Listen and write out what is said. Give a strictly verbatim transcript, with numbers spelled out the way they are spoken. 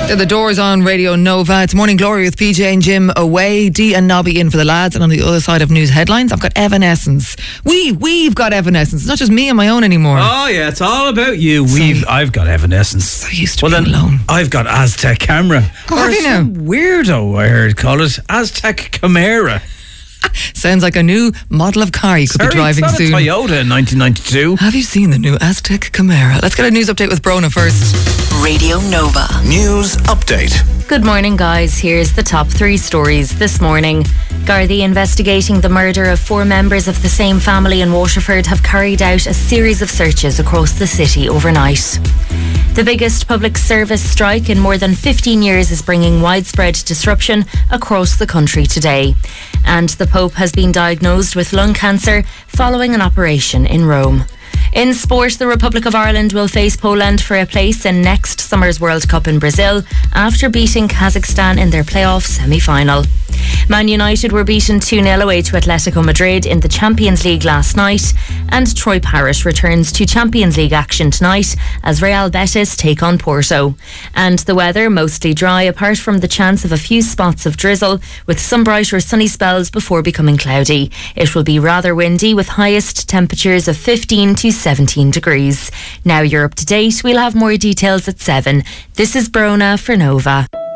They're the Doors on Radio Nova. It's Morning Glory with P J and Jim away. Dee and Nobby in for the lads. And on the other side of news headlines, I've got Evanescence. We, we've got Evanescence. It's not just me on my own anymore. Oh, yeah, it's all about you. We've, I've got Evanescence. So used to well, being then, alone. I've got Aztec Camera. Oh, or have you now? some weirdo, I heard call it Aztec Camera. Sounds like a new model of car you could Sorry, be driving it's not soon. a Toyota in nineteen ninety-two. Have you seen the new Aztec Camara? Let's get a news update with Brona first. Radio Nova. News update. Good morning, guys. Here's the top three stories this morning. Gardaí investigating the murder of four members of the same family in Waterford have carried out a series of searches across the city overnight. The biggest public service strike in more than fifteen years is bringing widespread disruption across the country today. And the Pope has been diagnosed with lung cancer following an operation in Rome. In sport, the Republic of Ireland will face Poland for a place in next summer's World Cup in Brazil after beating Kazakhstan in their playoff semi-final. Man United were beaten two nil away to Atletico Madrid in the Champions League last night, and Troy Parrott returns to Champions League action tonight as Real Betis take on Porto. And the weather, mostly dry apart from the chance of a few spots of drizzle, with some brighter sunny spells before becoming cloudy. It will be rather windy with highest temperatures of fifteen to seventeen degrees. Now you're up to date. We'll have more details at seven. This is Brona for Nova.